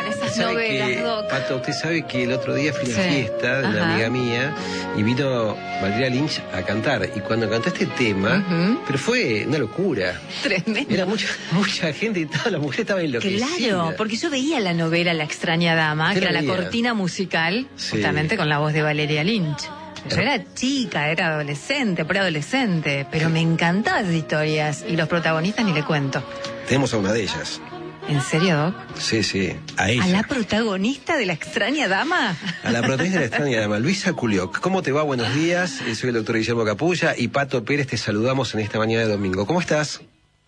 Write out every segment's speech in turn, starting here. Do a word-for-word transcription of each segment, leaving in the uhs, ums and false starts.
esas ¿Sabe novelas, que, Doc? Pato, usted sabe que el otro día fui a Sí. una fiesta de una Ajá. amiga mía y vino Valeria Lynch a cantar. Y cuando cantó este tema, Ujú. pero fue una locura. Tremendo. Era mucha, mucha gente y todas las mujeres estaban enloquecidas. Claro, porque yo veía la novela La extraña dama, ¿Usted que era la la veía? cortina musical, Sí. justamente con la voz de Valeria Lynch. Yo era chica, era adolescente, preadolescente, pero me encantaban esas historias y los protagonistas ni le cuento. Tenemos a una de ellas. ¿En serio, Doc? Sí, sí, a ella. ¿A la protagonista de La extraña dama? A la protagonista de la extraña dama, Luisa Culioc. ¿Cómo te va? Buenos días. Eh, Soy el doctor Guillermo Capulla y Pato Pérez, te saludamos en esta mañana de domingo. ¿Cómo estás?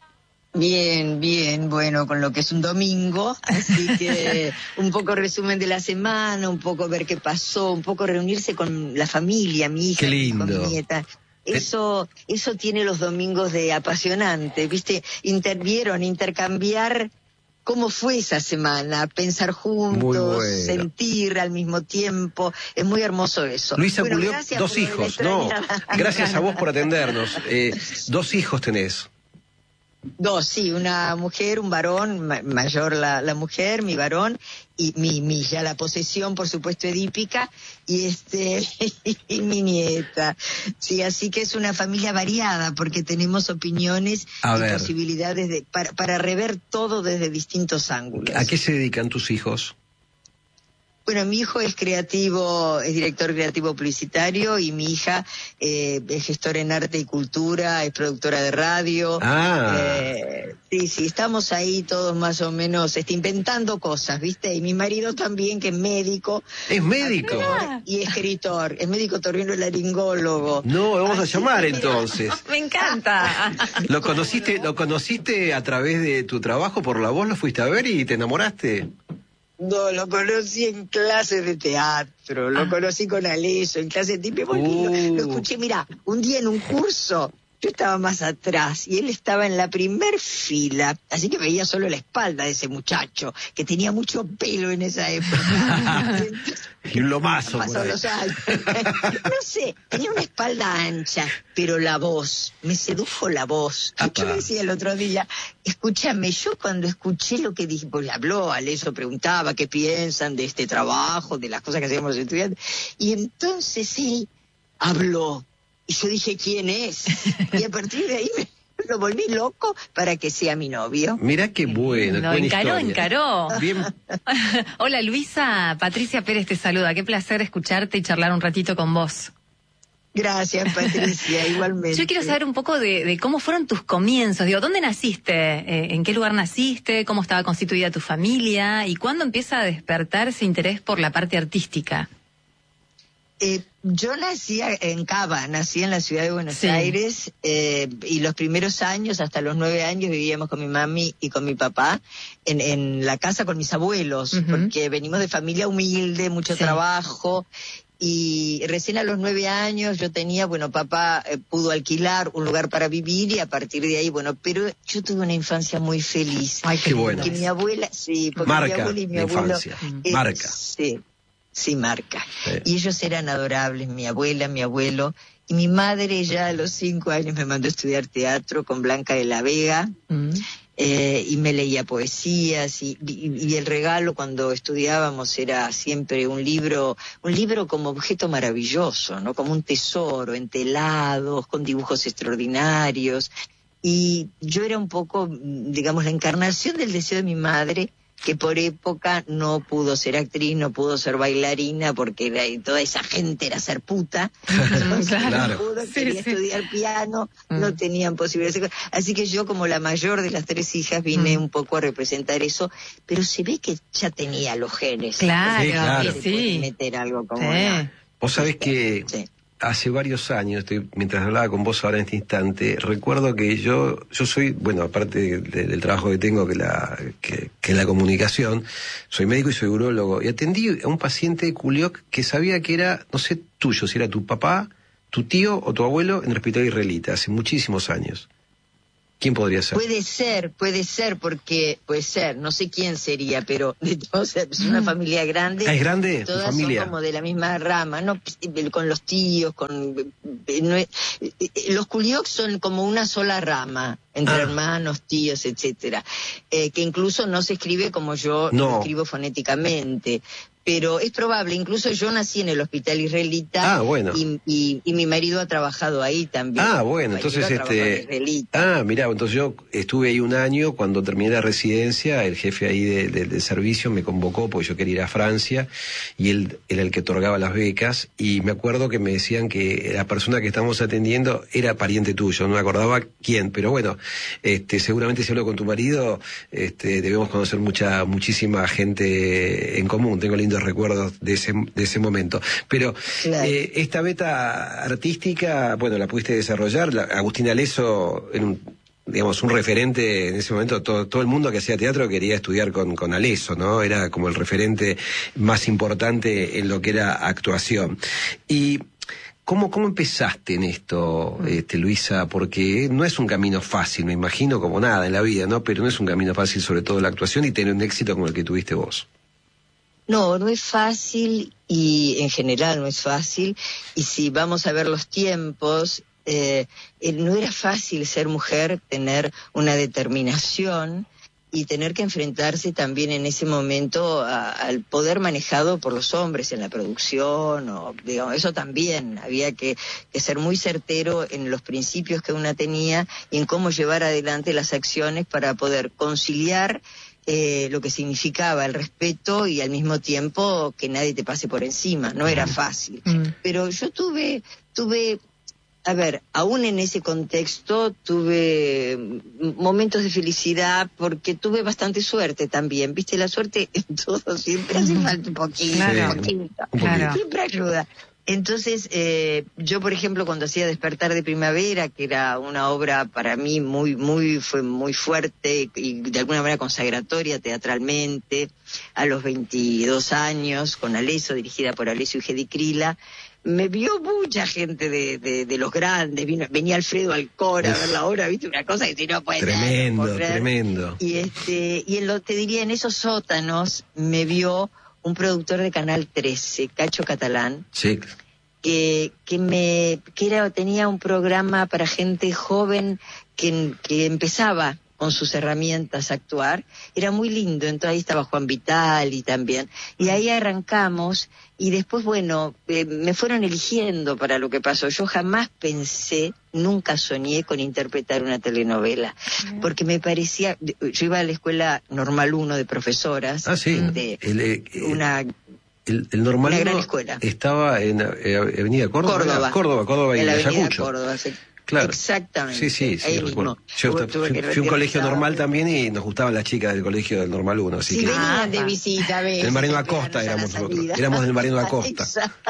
Bien, bien, bueno, con lo que es un domingo, así que un poco resumen de la semana, un poco ver qué pasó, un poco reunirse con la familia, mi hija, Qué mi hijo, lindo. mi nieta. Eso, eso tiene los domingos de apasionante, ¿viste? Intervieron, intercambiar cómo fue esa semana, pensar juntos, Muy bueno. sentir al mismo tiempo, es muy hermoso eso. Luisa Bueno, Culioc, gracias dos por lo de la hijos, no. extraña- Gracias a vos por atendernos. Eh, dos hijos tenés. Dos, sí, una mujer, un varón, ma- mayor la, la mujer, mi varón, y mi, mi ya la posesión, por supuesto, edípica, y este, y mi nieta. Sí, así que es una familia variada, porque tenemos opiniones A y ver. posibilidades de, para, para rever todo desde distintos ángulos. ¿A qué se dedican tus hijos? Bueno, mi hijo es creativo, es director creativo publicitario, y mi hija eh, es gestora en arte y cultura, es productora de radio. Ah. Eh, sí, sí, estamos ahí todos más o menos este, inventando cosas, ¿viste? Y mi marido también, que es médico. ¿Es médico? actor y escritor, es médico torrino-laringólogo. No, vamos a Así llamar que, mira, entonces. Me encanta. ¿Lo conociste, ¿Lo conociste a través de tu trabajo por la voz? ¿Lo fuiste a ver y te enamoraste? No, lo conocí en clases de teatro, lo Ah. conocí con Aleso, en clases de tipo, porque lo, Uh. lo escuché, mira, un día en un curso, yo estaba más atrás y él estaba en la primer fila, así que veía solo la espalda de ese muchacho, que tenía mucho pelo en esa época. Y un lomazo por Pasó ahí. los años. No sé, tenía una espalda ancha, pero la voz, me sedujo la voz. Apa. Yo decía el otro día, escúchame, yo cuando escuché lo que dije, pues habló, Aleso preguntaba qué piensan de este trabajo, de las cosas que hacemos los estudiantes, y entonces él habló, y yo dije, ¿quién es? Y a partir de ahí me lo volví loco para que sea mi novio. Mirá qué bueno, No, buena encaró, historia. encaró. Bien, Hola Luisa, Patricia Pérez te saluda. Qué placer escucharte y charlar un ratito con vos. Gracias, Patricia, igualmente. Yo quiero saber un poco de, de cómo fueron tus comienzos. Digo, ¿dónde naciste? Eh, ¿En qué lugar naciste? ¿Cómo estaba constituida tu familia? ¿Y cuándo empieza a despertar ese interés por la parte artística? Eh, yo nací en Cava, nací en la ciudad de Buenos Sí. Aires, eh, y los primeros años, hasta los nueve años, vivíamos con mi mami y con mi papá en, en la casa con mis abuelos, Ujú. porque venimos de familia humilde, mucho Sí. trabajo, y recién a los nueve años yo tenía, bueno, papá eh, pudo alquilar un lugar para vivir, y a partir de ahí, bueno, pero yo tuve una infancia muy feliz. Ay, Qué bueno. Que mi abuela, sí, porque mi marca abuela y mi la abuelo... infancia. eh, Marca. Sí, sí, marca. Sí. Y ellos eran adorables, mi abuela, mi abuelo. Y mi madre ya a los cinco años me mandó a estudiar teatro con Blanca de la Vega, Mm. eh, y me leía poesías, y, y, y el regalo cuando estudiábamos era siempre un libro, un libro como objeto maravilloso, ¿no? Como un tesoro, entelados, con dibujos extraordinarios. Y yo era un poco, digamos, la encarnación del deseo de mi madre, que por época no pudo ser actriz, no pudo ser bailarina, porque era, toda esa gente era ser puta. Claro. No pudo, Sí, quería sí. estudiar piano, Mm. no tenían posibilidades. Así que yo, como la mayor de las tres hijas, vine Mm. un poco a representar eso, pero se ve que ya tenía los genes. Claro, Sí, claro. Se sí. puede meter algo como... Sí. una- Vos sabés que Sí. hace varios años, estoy, mientras hablaba con vos ahora en este instante, recuerdo que yo yo soy, bueno, aparte de- de- del trabajo que tengo, que la que, que es la comunicación, soy médico y soy urólogo, y atendí a un paciente Culioc que sabía que era, no sé tuyo, si era tu papá, tu tío o tu abuelo en el hospital israelita, hace muchísimos años. ¿Quién podría ser? Puede ser, puede ser, porque puede ser, no sé quién sería, pero o sea, es una familia grande. ¿Ah, es grande? Todas familia. son como de la misma rama, no, con los tíos, con no, los Culiox son como una sola rama, entre ah. hermanos, tíos, etcétera, eh, que incluso no se escribe como yo no. lo escribo fonéticamente. Pero es probable, incluso yo nací en el hospital israelita ah, bueno. y, y, y mi marido ha trabajado ahí también. Ah, bueno, entonces este... Ah, mirá, entonces yo estuve ahí un año, cuando terminé la residencia, el jefe ahí de, de, del servicio me convocó porque yo quería ir a Francia y él era el que otorgaba las becas y me acuerdo que me decían que la persona que estamos atendiendo era pariente tuyo, no me acordaba quién, pero bueno, este seguramente si hablo con tu marido, este debemos conocer mucha, muchísima gente en común, tengo lindos recuerdos de ese de ese momento. Pero claro. eh, esta beta artística, bueno, la pudiste desarrollar. La, Agustín Aleso era un, digamos, un referente en ese momento. Todo, todo el mundo que hacía teatro quería estudiar con, con Aleso, ¿no? Era como el referente más importante en lo que era actuación. Y ¿Cómo, ¿Cómo empezaste en esto, este, Luisa? Porque no es un camino fácil, me imagino, como nada en la vida, ¿no? Pero no es un camino fácil, sobre todo la actuación, y tener un éxito como el que tuviste vos. No, no es fácil y en general no es fácil. Y si vamos a ver los tiempos, eh, no era fácil ser mujer, tener una determinación y tener que enfrentarse también en ese momento a, al poder manejado por los hombres en la producción. O, digamos, eso también, había que, que ser muy certero en los principios que una tenía y en cómo llevar adelante las acciones para poder conciliar Eh, lo que significaba el respeto y al mismo tiempo que nadie te pase por encima. No era fácil. Mm. Pero yo tuve, tuve, a ver, aún en ese contexto tuve momentos de felicidad porque tuve bastante suerte también. Viste, la suerte en todo siempre hace falta un poquito, claro. un poquito. Claro. Siempre ayuda. Entonces, eh, yo, por ejemplo, cuando hacía Despertar de Primavera, que era una obra para mí muy, muy, fue muy fuerte y de alguna manera consagratoria teatralmente, a los veintidós años, con Aleso, dirigida por Alessio y Gedi Krila, me vio mucha gente de, de, de los grandes, vino, venía Alfredo Alcora a ver la obra, viste, una cosa que si no puede Tremendo, ser, tremendo. Y este, y en lo, te diría, en esos sótanos me vio un productor de Canal trece, Cacho Catalán, sí. que, que me, que era, tenía un programa para gente joven que, que empezaba con sus herramientas a actuar. Era muy lindo, entonces ahí estaba Juan Vitali también, y ahí arrancamos, y después, bueno, eh, me fueron eligiendo para lo que pasó. Yo jamás pensé, nunca soñé con interpretar una telenovela, porque me parecía, yo iba a la escuela Normal uno de profesoras, ah, sí. de el, eh, una... El, el Normal una gran uno escuela. Estaba en eh, Avenida Córdoba. Córdoba. Córdoba, Córdoba y en la Avenida Ayacucho. Córdoba, sí. Claro. Exactamente. Sí, sí, sí, ahí recuerdo. mismo. Yo Tuve, tuve fui, fui a un colegio normal también y nos gustaban las chicas del colegio del Normal uno. Así sí, que... venían de visita, ¿ves? Del Mariano Acosta éramos nosotros. Éramos del Mariano Acosta.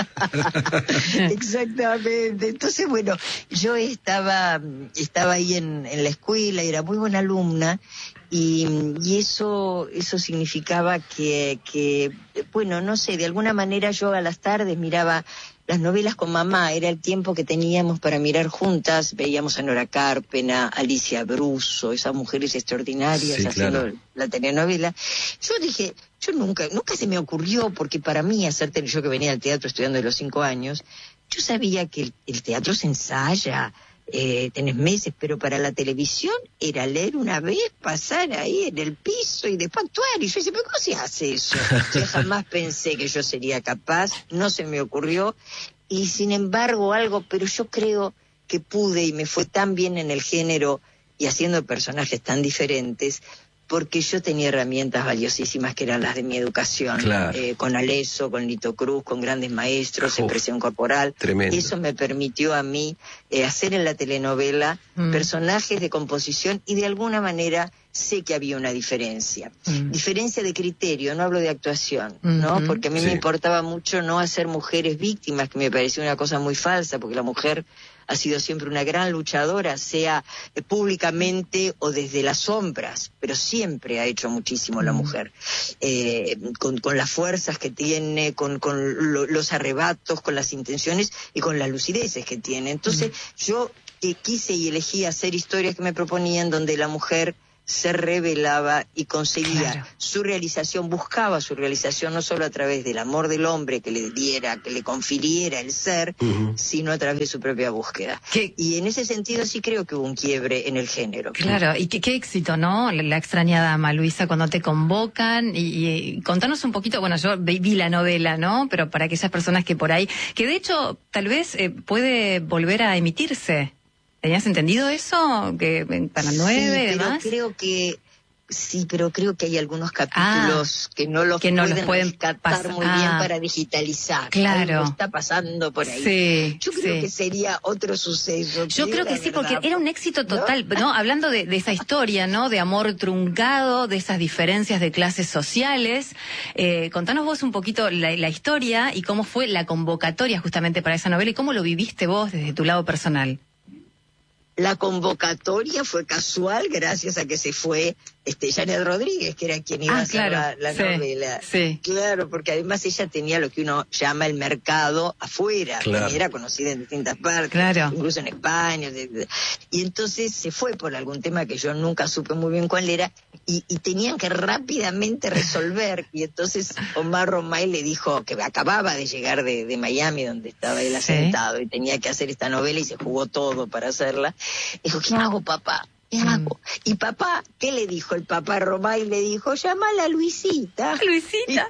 Exactamente. Entonces, bueno, yo estaba, estaba ahí en, en la escuela, era muy buena alumna. Y, y eso eso significaba que, que, bueno, no sé, de alguna manera yo a las tardes miraba las novelas con mamá, era el tiempo que teníamos para mirar juntas, veíamos a Nora Carpena, Alicia Bruso, esas mujeres extraordinarias sí, haciendo claro. la telenovela. Yo dije, yo nunca, nunca se me ocurrió, porque para mí hacer tele, yo que venía al teatro estudiando de los cinco años, yo sabía que el, el teatro se ensaya, Eh, tenés meses, pero para la televisión era leer una vez, pasar ahí en el piso y después actuar. Y yo decía, ¿pero cómo se hace eso? Yo jamás pensé que yo sería capaz, no se me ocurrió, y sin embargo algo, pero yo creo que pude y me fue tan bien en el género y haciendo personajes tan diferentes, porque yo tenía herramientas valiosísimas que eran las de mi educación, claro. eh, con Aleso, con Lito Cruz, con grandes maestros, Uf, expresión corporal. Tremendo. Eso me permitió a mí eh, hacer en la telenovela mm. personajes de composición, y de alguna manera sé que había una diferencia. Mm. Diferencia de criterio, no hablo de actuación, mm-hmm. ¿no? Porque a mí sí. me importaba mucho no hacer mujeres víctimas, que me parecía una cosa muy falsa, porque la mujer ha sido siempre una gran luchadora, sea eh, públicamente o desde las sombras, pero siempre ha hecho muchísimo la mujer, eh, con, con las fuerzas que tiene, con, con lo, los arrebatos, con las intenciones y con las lucideces que tiene. Entonces, yo que quise y elegí hacer historias que me proponían donde la mujer se revelaba y conseguía claro. su realización, buscaba su realización no solo a través del amor del hombre que le diera, que le confiriera el ser, uh-huh. sino a través de su propia búsqueda. ¿Qué? Y en ese sentido sí creo que hubo un quiebre en el género. Claro, y qué, qué éxito, ¿no? La, la extraña dama, Luisa, cuando te convocan y, y contanos un poquito, bueno, yo vi la novela, ¿no? Pero para aquellas personas que por ahí, que de hecho tal vez eh, puede volver a emitirse. ¿Tenías entendido eso? Que para nueve y sí, demás. Pero creo que sí, pero creo que hay algunos capítulos ah, que no los que no pueden, los pueden rescatar muy ah, bien para digitalizar. Claro. Algo está pasando por ahí. Sí, Yo creo sí. que sería otro suceso. Yo creo que sí, verdad, porque era un éxito total, ¿no? ¿no? Hablando de, de esa historia, ¿no? De amor truncado, de esas diferencias de clases sociales. Eh, contanos vos un poquito la, la historia y cómo fue la convocatoria justamente para esa novela y cómo lo viviste vos desde tu lado personal. La convocatoria fue casual gracias a que se fue este Janet Rodríguez, que era quien iba ah, a hacer claro, la, la sí, novela. Sí. Claro, porque además ella tenía lo que uno llama el mercado afuera, claro. Era conocida en distintas partes, claro. Incluso en España. De, de, y entonces se fue por algún tema que yo nunca supe muy bien cuál era, y, y tenían que rápidamente resolver. Y entonces Omar Romay le dijo que acababa de llegar de, de Miami, donde estaba él asentado, sí. Y tenía que hacer esta novela y se jugó todo para hacerla. Dijo, ¿qué hago, papá? ¿Qué hago? Mm. Y papá, ¿qué le dijo el papá Romay? Le dijo, llámala a Luisita. Luisita.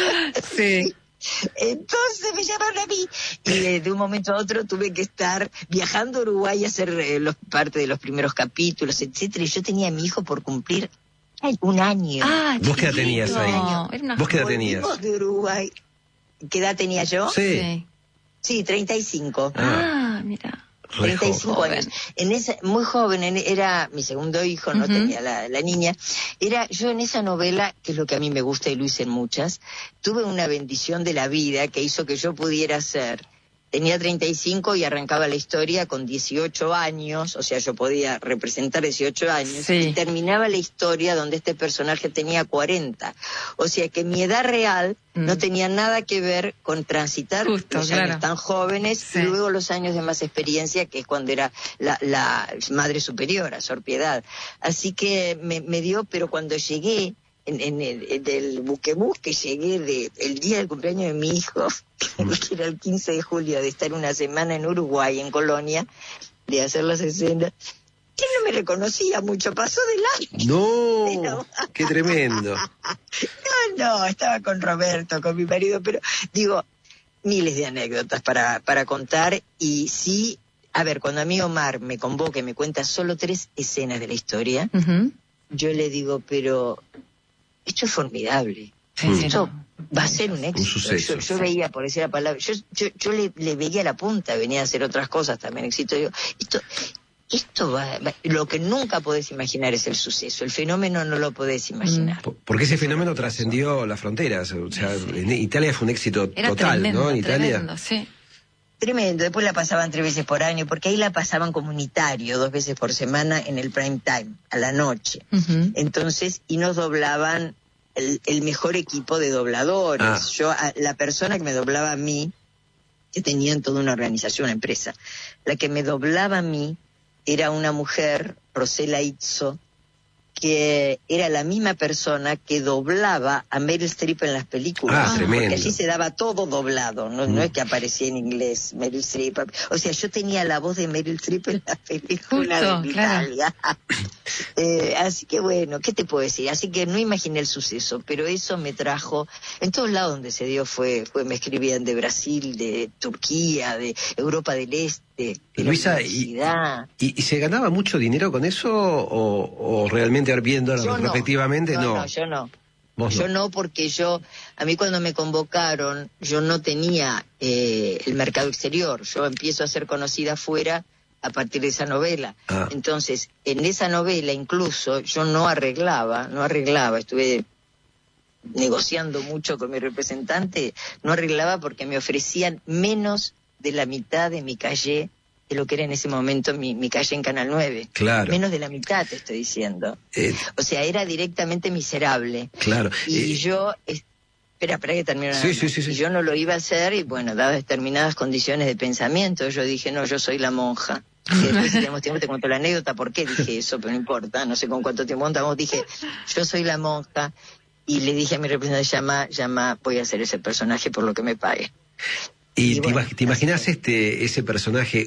Sí. Entonces me llamaron a mí y eh, de un momento a otro tuve que estar viajando a Uruguay a hacer eh, los, parte de los primeros capítulos, etcétera. Y yo tenía a mi hijo por cumplir ay, un año. Ah, ¿Vos qué edad tenías ahí? No, ¿Vos qué edad tenías? de Uruguay. ¿Qué edad tenía yo? Sí. Sí, treinta y cinco. Ah, ah mira. treinta y cinco años. En esa, muy joven, en, era mi segundo hijo, no uh-huh. tenía la, la niña. Era yo en esa novela, que es lo que a mí me gusta y lo hice en muchas, tuve una bendición de la vida que hizo que yo pudiera ser. Tenía treinta y cinco y arrancaba la historia con dieciocho años, o sea, yo podía representar dieciocho años, sí. Y terminaba la historia donde este personaje tenía cuarenta. O sea que mi edad real mm. no tenía nada que ver con transitar Justo, los claro. años tan jóvenes, sí. Y luego los años de más experiencia, que es cuando era la, la madre superiora, Sor Piedad. Así que me, me dio, pero cuando llegué, En, en, el, en el buquebús que llegué de, el día del cumpleaños de mi hijo, que era el quince de julio, de estar una semana en Uruguay, en Colonia, de hacer las escenas, que no me reconocía mucho, pasó delante. No, pero... qué tremendo. No, no, estaba con Roberto, con mi marido, pero digo, miles de anécdotas para, para contar, y sí, a ver, cuando a mí Omar me convoca y me cuenta solo tres escenas de la historia, uh-huh. yo le digo, pero... esto es formidable. Sí, esto no, va a ser un éxito. Un suceso, yo, yo sí. veía, por decir la palabra, yo, yo, yo le, le veía la punta, venía a hacer otras cosas también, éxito. Digo, esto, esto va, va, lo que nunca podés imaginar es el suceso. El fenómeno no lo podés imaginar. Porque ese fenómeno trascendió las fronteras. O sea, sí. En Italia fue un éxito Era total, tremendo, ¿no? En Italia. Tremendo, sí. Tremendo, después la pasaban tres veces por año, porque ahí la pasaban comunitario, dos veces por semana en el prime time, a la noche. Uh-huh. Entonces, y nos doblaban El, el mejor equipo de dobladores. Ah. Yo, a, la persona que me doblaba a mí, que tenían toda una organización, una empresa, la que me doblaba a mí era una mujer, Rosela Izzo, que era la misma persona que doblaba a Meryl Streep en las películas. Ah, tremendo. Porque allí se daba todo doblado, no, mm. no es que aparecía en inglés Meryl Streep. O sea, yo tenía la voz de Meryl Streep en la película Justo, de claro. Italia. eh, así que bueno, ¿qué te puedo decir? Así que no imaginé el suceso, pero eso me trajo, en todos lados donde se dio fue, fue me escribían de Brasil, de Turquía, de Europa del Este. De Luisa, y, y, ¿y se ganaba mucho dinero con eso o, o realmente viendo no. respectivamente? No, no, no, yo no. ¿Vos yo no? no, porque yo, a mí cuando me convocaron, yo no tenía eh, el mercado exterior. Yo empiezo a ser conocida afuera a partir de esa novela. Ah. Entonces, en esa novela incluso yo no arreglaba, no arreglaba, estuve negociando mucho con mi representante, no arreglaba porque me ofrecían menos de la mitad de mi calle, de lo que era en ese momento mi, mi calle en Canal nueve. Claro. Menos de la mitad, te estoy diciendo. Eh, o sea, era directamente miserable. Claro. Y eh, yo... Es, espera, espera que termine. Sí, sí, sí, sí. Y yo no lo iba a hacer y, bueno, dadas determinadas condiciones de pensamiento, yo dije, no, yo soy la monja. Y después, si tenemos tiempo, te cuento la anécdota, por qué dije eso, pero no importa, no sé con cuánto tiempo montamos. Dije, yo soy la monja, y le dije a mi representante, llama, llama, voy a hacer ese personaje por lo que me pague. ¿Y, Y te, bueno, imag- te imaginas este ese personaje